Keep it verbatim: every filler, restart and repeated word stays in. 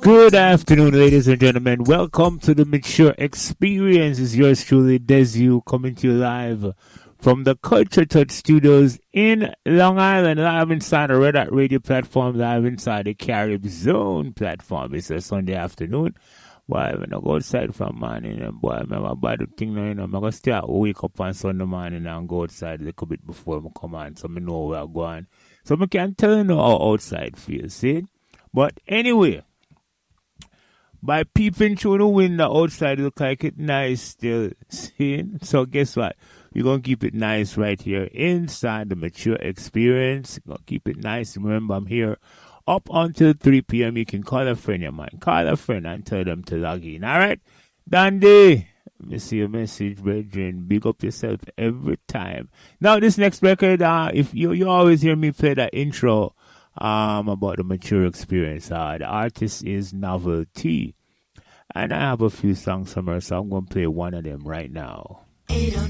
Good afternoon, ladies and gentlemen. Welcome to the Mature Experience. It's yours truly, Desu, coming to you live from the Culture Touch Studios in Long Island, live inside the Red Hat Radio platform, live inside the Carib Zone platform. It's a Sunday afternoon. Boy, when I go outside from morning, and boy, I remember bad thing now, you know, I'm going to start wake up on Sunday morning and go outside a little bit before I come on, so I know where I'm going. So I can't tell you how outside feels, see? But anyway, by peeping through the window outside, it look like it's nice still, see? So guess what? We're going to keep it nice right here inside the Mature Experience. We're going to keep it nice. Remember, I'm here up until three p.m. You can call a friend of mine. Call a friend and tell them to log in. All right? Dandy, let me see your message, brethren. Big up yourself every time. Now, this next record, uh, if you you always hear me play that intro um, about the Mature Experience. Uh, the artist is Novelty. And I have a few songs from her, so I'm going to play one of them right now. eight oh